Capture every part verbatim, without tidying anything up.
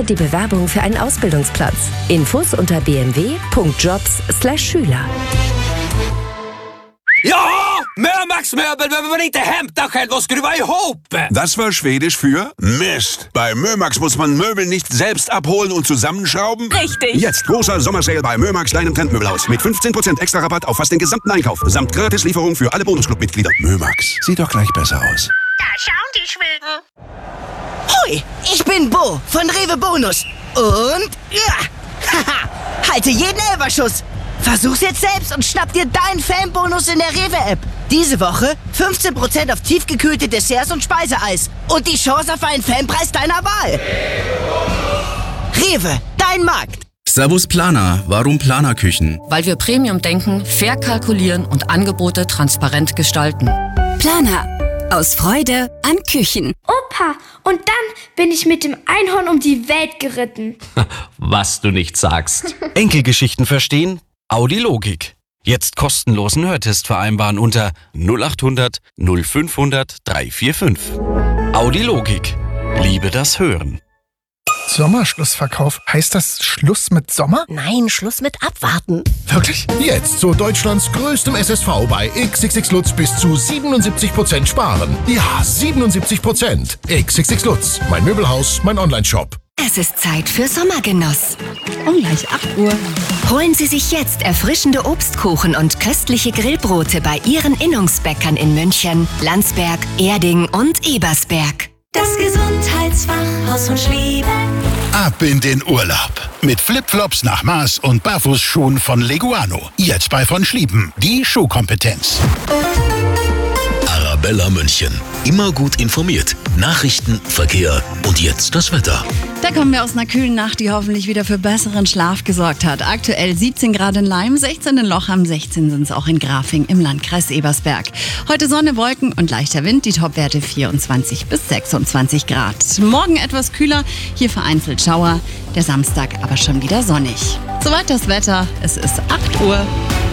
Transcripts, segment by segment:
Starte die Bewerbung für einen Ausbildungsplatz. Infos unter b m w punkt jobs slash schüler. Ja, Mömax-Möbel behöver man inte hämta själv och skruva ihop. Das war Schwedisch für Mist. Bei Mömax muss man Möbel nicht selbst abholen und zusammenschrauben. Richtig. Jetzt großer Sommersale bei Mömax, deinem Trendmöbelhaus. Mit fünfzehn Prozent extra Rabatt auf fast den gesamten Einkauf. Samt Gratislieferung für alle Bonusclub-Mitglieder. Mömax, sieht doch gleich besser aus. Da schauen die Schweden. Hoi, ich bin Bo von Rewe Bonus. Und, ja, haha, halte jeden Elferschuss. Versuch's jetzt selbst und schnapp dir deinen Fanbonus in der Rewe-App. Diese Woche fünfzehn Prozent auf tiefgekühlte Desserts und Speiseeis. Und die Chance auf einen Fanpreis deiner Wahl. Rewe, dein Markt. Servus Planer. Warum Planerküchen? Weil wir Premium denken, fair kalkulieren und Angebote transparent gestalten. Planer. Aus Freude an Küchen. Opa, und dann bin ich mit dem Einhorn um die Welt geritten. Was du nicht sagst. Enkelgeschichten verstehen? Audi Logik. Jetzt kostenlosen Hörtest vereinbaren unter null acht hundert null fünfhundert dreihundertfünfundvierzig. Audi Logik. Liebe das Hören. Sommerschlussverkauf. Heißt das Schluss mit Sommer? Nein, Schluss mit Abwarten. Wirklich? Jetzt zu Deutschlands größtem S S V bei X X X Lutz bis zu siebenundsiebzig Prozent sparen. Ja, siebenundsiebzig Prozent. X X X Lutz. Mein Möbelhaus, mein Onlineshop. Es ist Zeit für Sommergenuss. Um gleich acht Uhr. Holen Sie sich jetzt erfrischende Obstkuchen und köstliche Grillbrote bei Ihren Innungsbäckern in München, Landsberg, Erding und Ebersberg. Das Gesundheitsfachhaus von Schlieben. Ab in den Urlaub. Mit Flipflops nach Maß und Barfußschuhen von Leguano. Jetzt bei von Schlieben. Die Schuhkompetenz. Arabella München. Immer gut informiert. Nachrichten, Verkehr und jetzt das Wetter. Da kommen wir aus einer kühlen Nacht, die hoffentlich wieder für besseren Schlaf gesorgt hat. Aktuell siebzehn Grad in Leim, sechzehn in Lochham, sechzehn sind es auch in Grafing im Landkreis Ebersberg. Heute Sonne, Wolken und leichter Wind, die Topwerte vierundzwanzig bis sechsundzwanzig Grad. Morgen etwas kühler, hier vereinzelt Schauer, der Samstag aber schon wieder sonnig. Soweit das Wetter, es ist acht Uhr.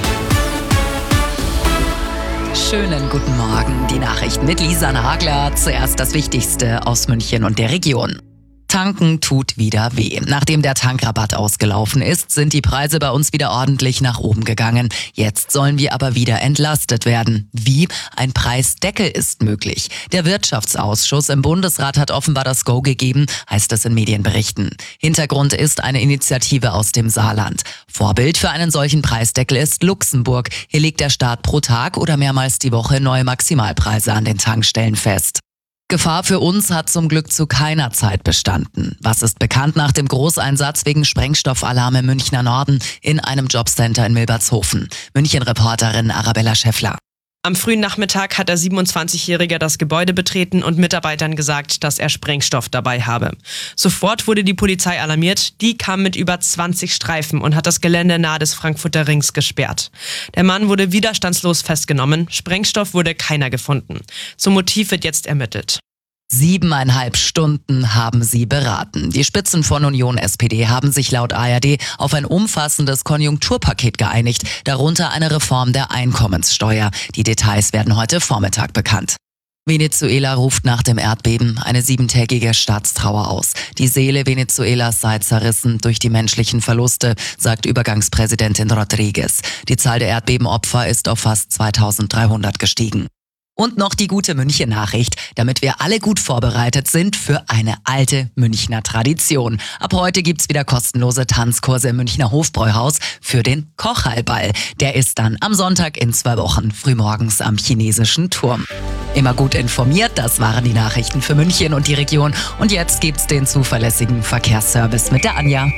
Schönen guten Morgen, die Nachrichten mit Lisa Nagler. Zuerst das Wichtigste aus München und der Region. Tanken tut wieder weh. Nachdem der Tankrabatt ausgelaufen ist, sind die Preise bei uns wieder ordentlich nach oben gegangen. Jetzt sollen wir aber wieder entlastet werden. Wie? Ein Preisdeckel ist möglich. Der Wirtschaftsausschuss im Bundesrat hat offenbar das Go gegeben, heißt es in Medienberichten. Hintergrund ist eine Initiative aus dem Saarland. Vorbild für einen solchen Preisdeckel ist Luxemburg. Hier legt der Staat pro Tag oder mehrmals die Woche neue Maximalpreise an den Tankstellen fest. Gefahr für uns hat zum Glück zu keiner Zeit bestanden. Was ist bekannt nach dem Großeinsatz wegen Sprengstoffalarm im Münchner Norden in einem Jobcenter in Milbertshofen? München-Reporterin Arabella Schäffler. Am frühen Nachmittag hat der siebenundzwanzigjährige das Gebäude betreten und Mitarbeitern gesagt, dass er Sprengstoff dabei habe. Sofort wurde die Polizei alarmiert. Die kam mit über zwanzig Streifen und hat das Gelände nahe des Frankfurter Rings gesperrt. Der Mann wurde widerstandslos festgenommen. Sprengstoff wurde keiner gefunden. Zum Motiv wird jetzt ermittelt. Siebeneinhalb Stunden haben sie beraten. Die Spitzen von Union S P D haben sich laut A R D auf ein umfassendes Konjunkturpaket geeinigt, darunter eine Reform der Einkommenssteuer. Die Details werden heute Vormittag bekannt. Venezuela ruft nach dem Erdbeben eine siebentägige Staatstrauer aus. Die Seele Venezuelas sei zerrissen durch die menschlichen Verluste, sagt Übergangspräsidentin Rodriguez. Die Zahl der Erdbebenopfer ist auf fast zweitausenddreihundert gestiegen. Und noch die gute München-Nachricht, damit wir alle gut vorbereitet sind für eine alte Münchner Tradition. Ab heute gibt's wieder kostenlose Tanzkurse im Münchner Hofbräuhaus für den Kochhalball. Der ist dann am Sonntag in zwei Wochen, frühmorgens am Chinesischen Turm. Immer gut informiert, das waren die Nachrichten für München und die Region. Und jetzt gibt's den zuverlässigen Verkehrsservice mit der Anja.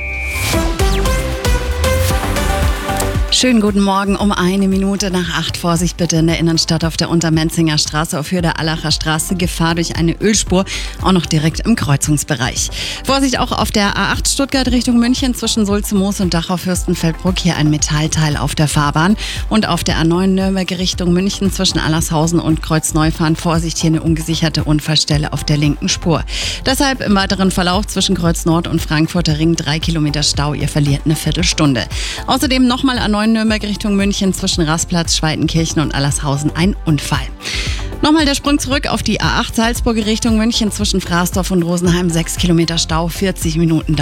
Schönen guten Morgen um eine Minute nach acht. Vorsicht bitte in der Innenstadt auf der Untermenzinger Straße auf Höhe der Allacher Straße. Gefahr durch eine Ölspur, auch noch direkt im Kreuzungsbereich. Vorsicht auch auf der A acht Stuttgart Richtung München zwischen Sulze-Moos und Dachau-Fürstenfeldbruck. Hier ein Metallteil auf der Fahrbahn. Und auf der A neun Nürnberg Richtung München zwischen Allershausen und Kreuzneufahren. Vorsicht, hier eine ungesicherte Unfallstelle auf der linken Spur. Deshalb im weiteren Verlauf zwischen Kreuz Nord und Frankfurter Ring drei Kilometer Stau. Ihr verliert eine Viertelstunde. Außerdem nochmal A neun Nürnberg Richtung München zwischen Rastplatz, Schweitenkirchen und Allershausen ein Unfall. Nochmal der Sprung zurück auf die A acht Salzburg Richtung München zwischen Fraßdorf und Rosenheim. sechs Kilometer Stau, vierzig Minuten